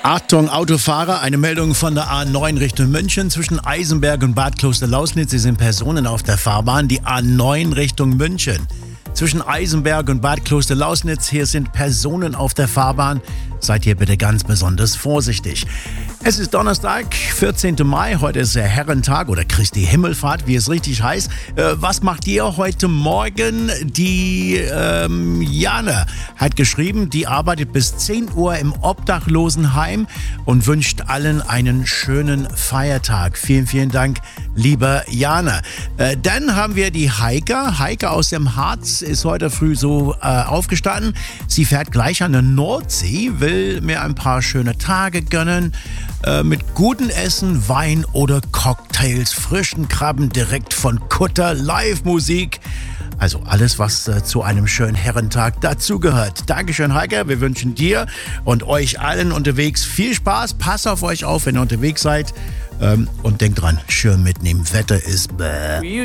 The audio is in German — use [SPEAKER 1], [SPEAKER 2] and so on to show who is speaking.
[SPEAKER 1] Achtung, Autofahrer, eine Meldung von der A9 Richtung München zwischen Eisenberg und Bad Klosterlausnitz. Sie sind Personen auf der Fahrbahn, die A9 Richtung München. Zwischen Eisenberg und Bad Klosterlausnitz, hier sind Personen auf der Fahrbahn. Seid hier bitte ganz besonders vorsichtig. Es ist Donnerstag, 14. Mai. Heute ist der Herrentag oder Christi Himmelfahrt, wie es richtig heißt. Was macht ihr heute Morgen? Die Jana hat geschrieben, die arbeitet bis 10 Uhr im Obdachlosenheim und wünscht allen einen schönen Feiertag. Vielen, vielen Dank, lieber Jana. Dann haben wir die Heike. Heike aus dem Harz ist heute früh so aufgestanden. Sie fährt gleich an der Nordsee, will mir ein paar schöne Tage gönnen. Mit gutem Essen, Wein oder Cocktails, frischen Krabben direkt von Kutter, Live-Musik. Also alles, was zu einem schönen Herrentag dazugehört. Dankeschön, Heike. Wir wünschen dir und euch allen unterwegs viel Spaß. Passt auf euch auf, wenn ihr unterwegs seid. Und denkt dran, schön mitnehmen. Wetter ist bäh.